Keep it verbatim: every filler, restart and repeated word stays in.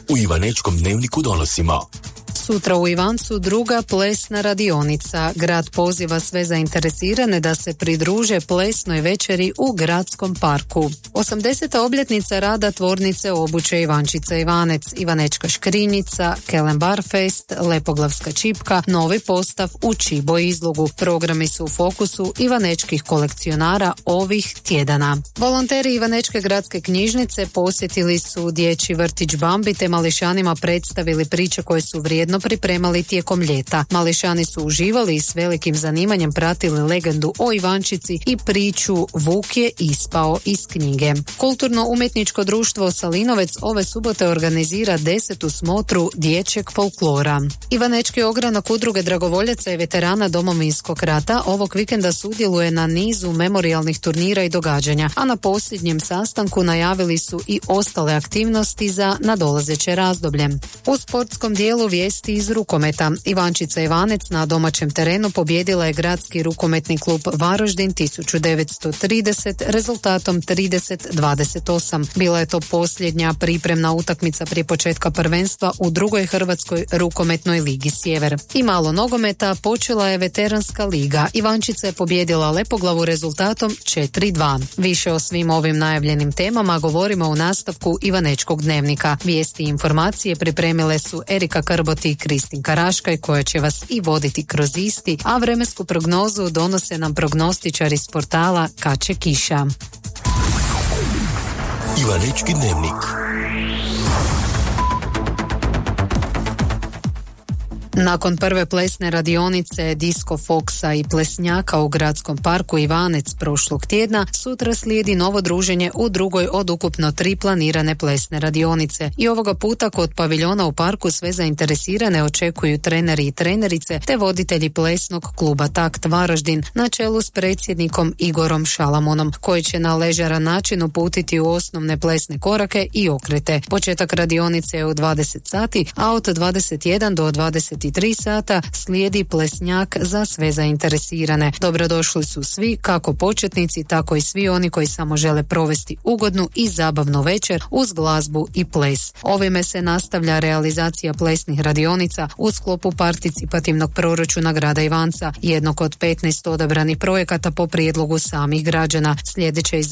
U Ivanečkom dnevniku donosimo: sutra u Ivancu druga plesna radionica. Grad poziva sve zainteresirane da se pridruže plesnoj večeri u gradskom parku. osamdeseta obljetnica rada tvornice obuće Ivančica Ivanec, Ivanečka škrinjica, Kelen Barfest, Lepoglavska čipka, novi postav u Čibo izlogu. Programi su u fokusu ivanečkih kolekcionara ovih tjedana. Volonteri Ivanečke gradske knjižnice posjetili su dječji vrtić Bambi te mališanima predstavili priče koje su vrijedno pripremali tijekom ljeta. Mališani su uživali i s velikim zanimanjem pratili legendu o Ivančici i priču Vuk je ispao iz knjige. Kulturno-umjetničko društvo Salinovec ove subote organizira desetu smotru dječjeg folklora. Ivanečki ogranak udruge dragovoljaca i veterana Domovinskog rata ovog vikenda sudjeluje na nizu memorijalnih turnira i događanja, a na posljednjem sastanku najavili su i ostale aktivnosti za nadolazeće razdoblje. U sportskom dijelu vijesti iz rukometa. Ivančica Ivanec na domaćem terenu pobijedila je gradski rukometni klub Varaždin tisuću devetsto trideset rezultatom trideset dvadeset osam. Bila je to posljednja pripremna utakmica prije početka prvenstva u drugoj hrvatskoj rukometnoj ligi Sjever. I malo nogometa, počela je veteranska liga. Ivančica je pobijedila Lepoglavu rezultatom četiri dva. Više o svim ovim najavljenim temama govorimo u nastavku Ivanečkog dnevnika. Vijesti i informacije pripremile su Erika Krboti i Kristin Karaškaj, koja će vas i voditi kroz isti, a vremensku prognozu donose nam prognostičari s portala Kad će kiša. Ivanečki dnevnik. Nakon prve plesne radionice Disco Foxa i plesnjaka u gradskom parku Ivanec prošlog tjedna, sutra slijedi novo druženje u drugoj od ukupno tri planirane plesne radionice. I ovoga puta kod paviljona u parku sve zainteresirane očekuju treneri i trenerice te voditelji plesnog kluba Takt Varaždin na čelu s predsjednikom Igorom Šalamunom, koji će na ležeran način uputiti u osnovne plesne korake i okrete. Početak radionice je u dvadeset sati, a od dvadeset jedan do dvadeset tri sata slijedi plesnjak za sve zainteresirane. Dobrodošli su svi, kako početnici, tako i svi oni koji samo žele provesti ugodnu i zabavnu večer uz glazbu i ples. Ovime se nastavlja realizacija plesnih radionica u sklopu participativnog proračuna grada Ivanca, jednog od petnaest odabranih projekata po prijedlogu samih građana. Sljedeće